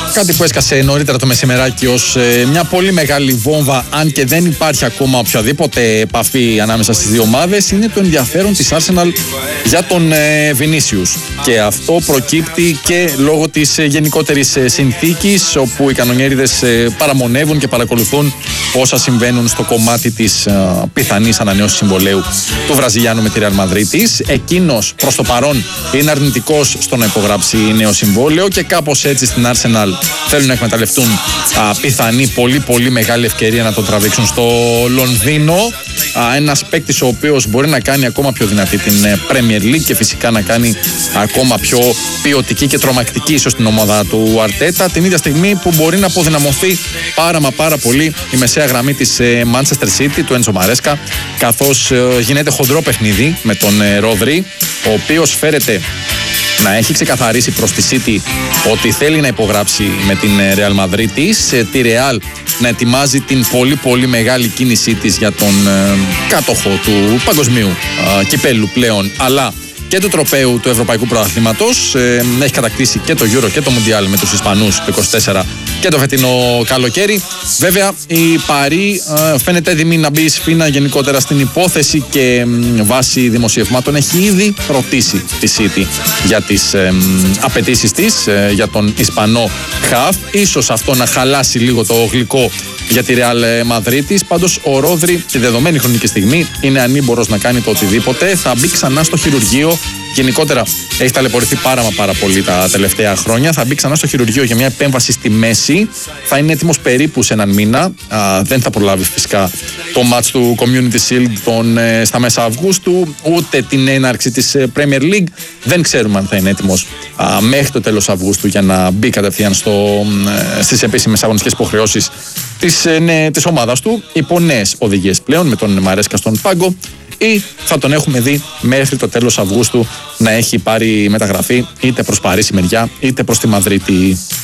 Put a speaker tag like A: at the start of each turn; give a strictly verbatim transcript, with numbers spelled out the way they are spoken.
A: Κάτι που έσκασε νωρίτερα το μεσημεράκι ως ε, μια πολύ μεγάλη βόμβα, αν και δεν υπάρχει ακόμα οποιαδήποτε επαφή ανάμεσα στις δύο ομάδες, είναι το ενδιαφέρον της Arsenal για τον ε, Vinicius. Και αυτό προκύπτει και λόγω της ε, γενικότερης ε, συνθήκης, όπου οι κανονιέριδες ε, παραμονεύουν και παρακολουθούν όσα συμβαίνουν στο κομμάτι της ε, πιθανής ανανέωσης συμβολαίου του Βραζιλιάνου με τη Real Madrid. Εκείνος προς το παρόν είναι αρνητικός στο να υπογράψει νέο συμβόλαιο και κάπως έτσι στην Arsenal θέλουν να εκμεταλλευτούν α, πιθανή πολύ πολύ μεγάλη ευκαιρία να τον τραβήξουν στο Λονδίνο. Α, ένας παίκτης ο οποίος μπορεί να κάνει ακόμα πιο δυνατή την Premier League και φυσικά να κάνει ακόμα πιο ποιοτική και τρομακτική ίσως την ομάδα του Αρτέτα, την ίδια στιγμή που μπορεί να αποδυναμωθεί πάρα μα πάρα πολύ η μεσαία γραμμή της ε, Manchester City, του Έντσο Μαρέσκα, καθώς ε, γίνεται χοντρό παιχνίδι με τον ε, Ρόδρυ, ο οποίος φέρεται να έχει ξεκαθαρίσει προς τη City ότι θέλει να υπογράψει με την Real Madrid της, τη Real να ετοιμάζει την πολύ πολύ μεγάλη κίνησή της για τον ε, κάτοχο του παγκοσμίου ε, κυπέλλου πλέον, αλλά και του τροπαίου του Ευρωπαϊκού Πρωταθλήματος. Ε, έχει κατακτήσει και το Euro και το Mundial με τους Ισπανούς το είκοσι τέσσερα και το φετινό καλοκαίρι. Βέβαια η Παρί ε, φαίνεται έτοιμη να μπει σφήνα γενικότερα στην υπόθεση και ε, βάσει δημοσιευμάτων έχει ήδη ρωτήσει τη City για τις ε, απαιτήσεις της ε, για τον Ισπανό χαφ. Ίσως αυτό να χαλάσει λίγο το γλυκό για τη Real Madrid. Πάντως ο Ρόδρυ τη δεδομένη χρονική στιγμή είναι ανήμπορος να κάνει το οτιδήποτε. Θα μπει ξανά στο χειρουργείο. Γενικότερα έχει ταλαιπωρηθεί πάρα μα πάρα πολύ τα τελευταία χρόνια. Θα μπει ξανά στο χειρουργείο για μια επέμβαση στη μέση. Θα είναι έτοιμος περίπου σε έναν μήνα. Α, δεν θα προλάβει φυσικά το match του Community Shield τον, ε, στα μέσα Αυγούστου, ούτε την έναρξη της ε, Premier League. Δεν ξέρουμε αν θα είναι έτοιμος α, μέχρι το τέλος Αυγούστου για να μπει κατευθείαν στο, ε, στις επίσημες αγωνιστικές υποχρεώσεις της, ε, ναι, της ομάδας του, υπό νέες οδηγίες πλέον με τον Μαρέσκα στον πάγκο, ή θα τον έχουμε δει μέχρι το τέλος Αυγούστου να έχει πάρει μεταγραφή είτε προς Παρίσι μεριά είτε προς τη Μαδρίτη.